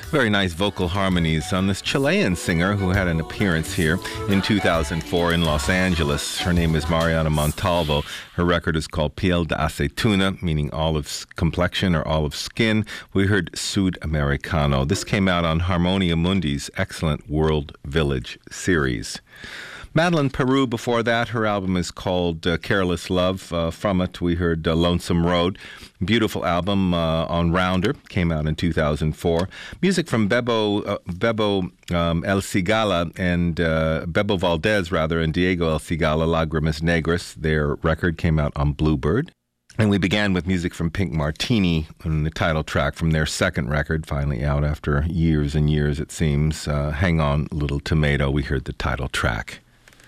Very nice vocal harmonies on this Chilean singer who had an appearance here in 2004 in Los Angeles. Her name is Mariana Montalvo. Her record is called Piel de Aceituna, meaning olive complexion or olive skin. We heard Sudamericano. This came out on Harmonia Mundi's excellent World Village series. Madeline Peru, before that, her album is called Careless Love. From it, we heard Lonesome Road. Beautiful album on Rounder, came out in 2004. Music from Bebo El Cigala and Bebo Valdez, rather, and Diego El Cigala, Lágrimas Negras. Their record came out on Bluebird. And we began with music from Pink Martini and the title track from their second record, finally out after years and years, it seems. Hang On, Little Tomato. We heard the title track.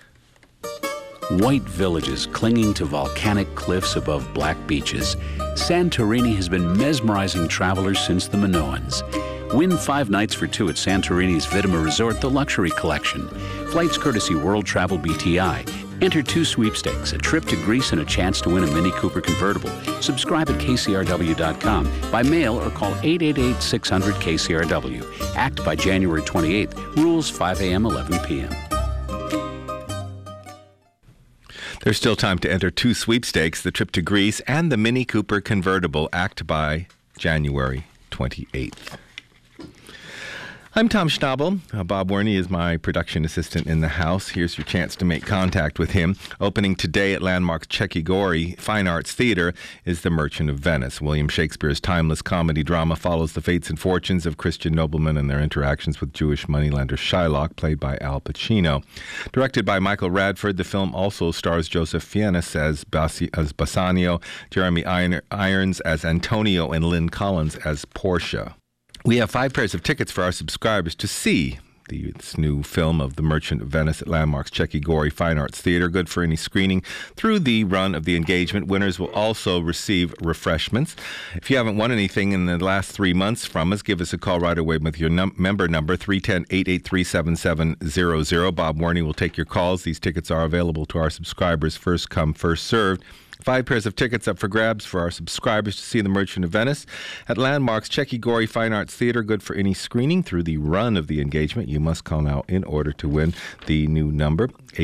White villages clinging to volcanic cliffs above black beaches, Santorini has been mesmerizing travelers since the Minoans. Win 5 nights for 2 at Santorini's Vitima Resort, the Luxury Collection. Flights courtesy World Travel BTI. Enter 2 sweepstakes, a trip to Greece and a chance to win a Mini Cooper convertible. Subscribe at kcrw.com by mail or call 888-600-KCRW. Act by January 28th. Rules 5 a.m., 11 p.m. There's still time to enter 2 sweepstakes, the trip to Greece and the Mini Cooper convertible. Act by January 28th. I'm Tom Schnabel. Bob Werney is my production assistant in the house. Here's your chance to make contact with him. Opening today at Landmark's Cecchi Fine Arts Theater is The Merchant of Venice. William Shakespeare's timeless comedy drama follows the fates and fortunes of Christian noblemen and their interactions with Jewish moneylender Shylock, played by Al Pacino. Directed by Michael Radford, the film also stars Joseph Fiennes as Bassanio, Jeremy Irons as Antonio, and Lynn Collins as Portia. We have 5 pairs of tickets for our subscribers to see this new film of The Merchant of Venice at Landmark's Cecchi Fine Arts Theater. Good for any screening through the run of the engagement. Winners will also receive refreshments. If you haven't won anything in the last 3 months from us, give us a call right away with your member number, 310-883-7700. Bob Werney will take your calls. These tickets are available to our subscribers, first come, first served. 5 pairs of tickets up for grabs for our subscribers to see The Merchant of Venice at Landmark's Cecchi Fine Arts Theater. Good for any screening through the run of the engagement. You must call now in order to win the new number,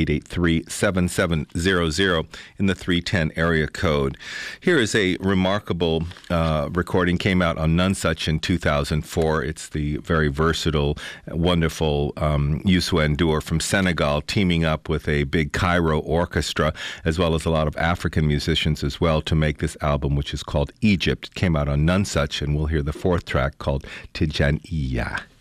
883-7700 in the 310 area code. Here is a remarkable recording. Came out on Nonesuch in 2004. It's the very versatile, wonderful Youssou N'Dour from Senegal teaming up with a big Cairo orchestra, as well as a lot of African musicians as well, to make this album, which is called Egypt. It came out on Nonesuch, and we'll hear the 4th track called Tijaniya.